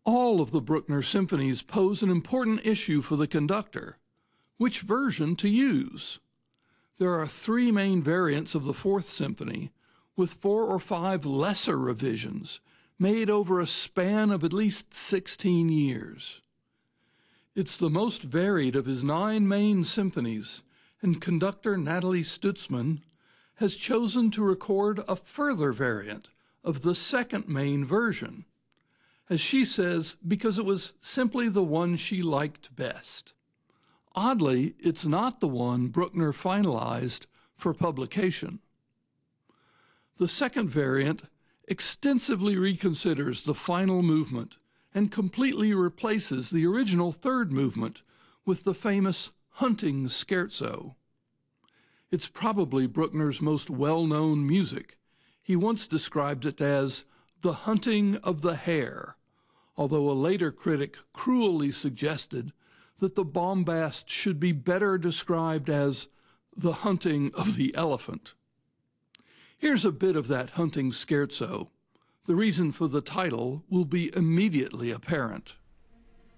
All of the Bruckner symphonies pose an important issue for the conductor: which version to use. There are three main variants of the Fourth Symphony, with 4 or 5 lesser revisions made over a span of at least 16 years. It's the most varied of his 9 main symphonies, and conductor Nathalie Stutzmann has chosen to record a further variant of the second main version, as she says, because it was simply the one she liked best. Oddly, it's not the one Bruckner finalized for publication. The second variant extensively reconsiders the final movement and completely replaces the original third movement with the famous hunting scherzo. It's probably Bruckner's most well-known music. He once described it as the hunting of the hare, although a later critic cruelly suggested that the bombast should be better described as the hunting of the elephant. Here's a bit of that hunting scherzo. The reason for the title will be immediately apparent.